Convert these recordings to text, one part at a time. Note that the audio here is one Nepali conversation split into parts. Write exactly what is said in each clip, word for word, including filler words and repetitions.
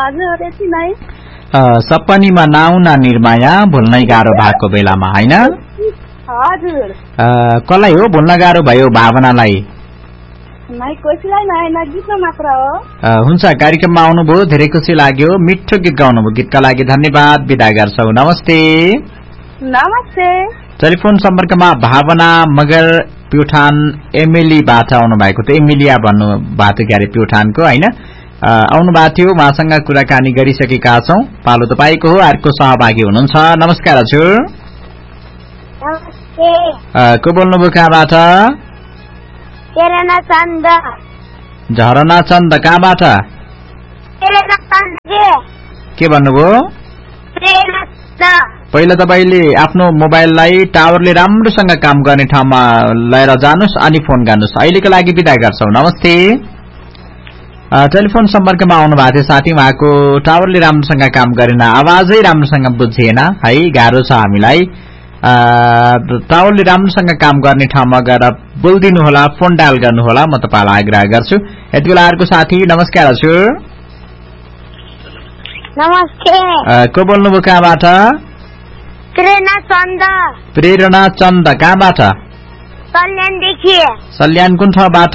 हजुर यति नै। सपनीमा नआउन निर्माया भुल्नै गाह्रो भएको बेलामा हैन? हजुर। कसलाई हो भुल्न गाह्रो भयो भावनालाई? नै कसैलाई नआएन गीतमा मात्र हो। हुन्छ कार्यक्रममा आउनुभयो धेरै खुसी लाग्यो मिठो गीत गाउनुभयो गीतका लागि धन्यवाद बिदा गर्छौ नमस्ते। नमस्ते। टेलिफोन सम्पर्कमा भावना मगर प्युठान एमिलीबाट आउनु भएको थियो एमिलिया भन्नु भएको थियो क्यारे प्युठानको हैन आउनु भएको थियो उहाँसँग कुराकानी गरिसकेका छौं पालो तपाईको हो अर्को सहभागी हुनुहुन्छ नमस्कार हजुर। नमस्ते। को बोल्नुभयो कहाँबाट? झरना चन्द। झरना चन्द कहाँबाट? के भन्नुभयो? पहिला तपाईले आफ्नो मोबाइललाई टावरले राम्रोसँग काम गर्ने ठाउँमा लिएर जानुस् अनि फोन गर्नुस् अहिलेको लागि बिदा गर्छौ नमस्ते। टेलिफोन सम्पर्कमा आउनु भएको थियो साथी उहाँको टावरले राम्रोसँग काम गरेन आवाजै राम्रोसँग बुझिएन है गाह्रो छ हामीलाई टावरले राम्रोसँग काम गर्ने ठाउँमा गएर बोलिदिनु होला फोन डायल गर्नु होला म तपाईलाई आग्रह गर्छु। यति बेला अर्को साथी नमस्कार हजुर। नमस्ते। को बोल्नुभयो कहाँबाट? प्रेरणा चन्द। प्रेरणा चन्द कहाँबाट? सल्यानदेखि। सल्यान कुन ठाउँबाट?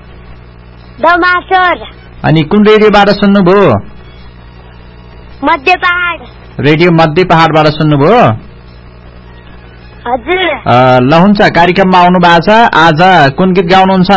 दमासर। अनि कुन रेडियोबाट सुन्नुभयो? मध्य पहाड। रेडियो मध्य पहाडबाट सुन्नुभयो? हजुर। ल हुन्छ कार्यक्रममा आउनु भएको छ आज कुन गीत गाउनुहुन्छ?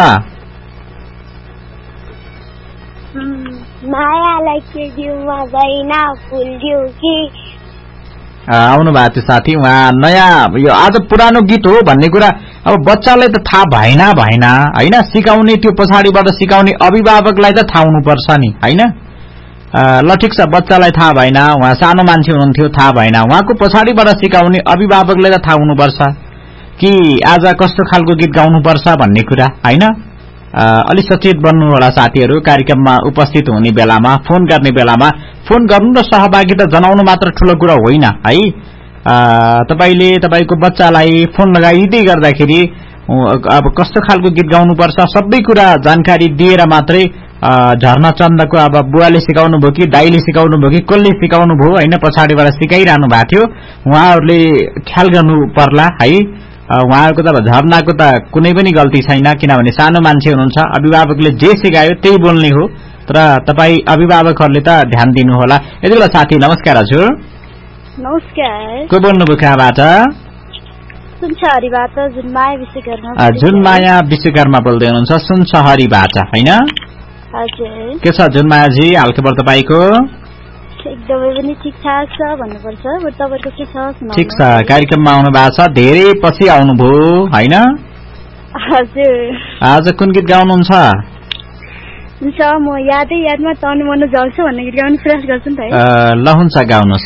मायालाई के दिउ मदैन फुल दिउ कि आउनु भएको थियो साथी उहाँ नयाँ यो आज पुरानो गीत हो भन्ने कुरा अब बच्चालाई त थाहा भएन भएन हैन सिकाउने त्यो पछाडिबाट सिकाउने अभिभावकलाई त थाहा हुनुपर्छ नि हैन। ल ठिक छ बच्चालाई थाहा भएन उहाँ सानो मान्छे हुनुहुन्थ्यो थाहा भएन उहाँको पछाडिबाट सिकाउने अभिभावकलाई त थाहा हुनुपर्छ कि आज कस्तो खालको गीत गाउनुपर्छ भन्ने कुरा हैन। अलि सचेत बन्नु होला साथीहरु कार्यक्रममा उपस्थित हुने बेलामा फोन गर्ने बेलामा फोन गर्नु र सहभागिता जनाउनु मात्र ठूलो कुरा होइन है। तपाईले तपाईको बच्चालाई फोन लगाइदिँदै गर्दाखेरि अब कस्तो खालको गीत गाउनुपर्छ सबै कुरा जानकारी दिएर मात्रै झरना चन्दको अब बुवाले सिकाउनु भयो कि दाइले सिकाउनु भयो कि कसले सिकाउनु भयो हैन पछाडिबाट सिकाइरहनु भएको थियो उहाँहरुले ख्याल गर्नु पर्ला है। उहाँहरुको त झरनाको त कुनै पनि गल्ती छैन किनभने सानो मान्छे हुनुहुन्छ अभिभावकले जे सिकायो त्यही बोल्ने हो तर तपाई अभिभावकहरुले त ध्यान दिनु होला। यतिबेला साथी नमस्कार हजुर। नमस्कार। को बोल्नुभयो कहाँबाट? सुनसहरीबाट जुनमाया विश्वकर्मा। जुनमाया विश्वकर्मा बोल्दै हुनुहुन्छ सुनसहरीबाट हैन? हजुर। के छ जुनमाया जी हालखबर तपाईको? एकदमै पनि ठिकठाक छ भन्नुपर्छ बट तपाईको के छ सुनाउनु? ठीक छ कार्यक्रममा आउनु भएको छ धेरै पछि आउनुभयो हैन? हजुर। आज कुन गीत गाउनुहुन्छ? हुन्छ म यादै यादमा तनु मन जाउँछु भन्ने गीत गाउन प्रयास गर्छु नि त है। ल हुन्छ गाउनुस्।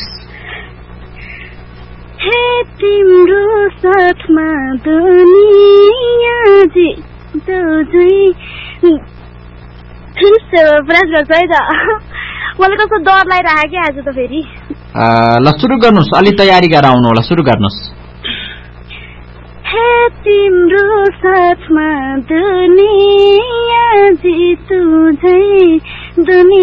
हे तिम्रो साथमा दुनिया जी दुई प्रयास गर्छु है त मलाई कस्तो डर लागिरहेको कि आज त फेरि। ल सुरु गर्नुस् अलि तयारी गरेर आउनु होला सुरु गर्नुस्। हे तिम्रो साथमा दुनिया जी तुझै दुनिया